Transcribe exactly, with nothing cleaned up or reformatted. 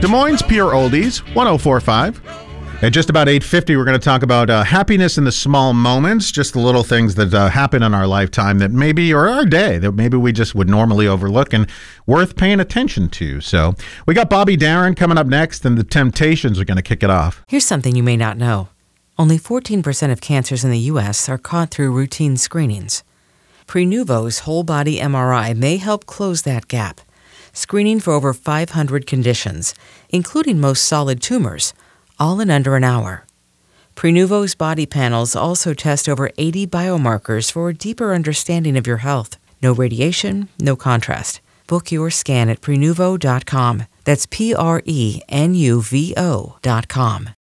Des Moines Pure Oldies, one oh four point five. At just about eight fifty, we're going to talk about uh, happiness in the small moments, just the little things that uh, happen in our lifetime that maybe, or our day, that maybe we just would normally overlook and worth paying attention to. So we got Bobby Darin coming up next, and the Temptations are going to kick it off. Here's something you may not know. Only fourteen percent of cancers in the U S are caught through routine screenings. Prenuvo's whole-body M R I may help close that gap, screening for over five hundred conditions, including most solid tumors, all in under an hour. Prenuvo's body panels also test over eighty biomarkers for a deeper understanding of your health. No radiation, no contrast. Book your scan at prenuvo dot com. That's P R E N U V O dot com.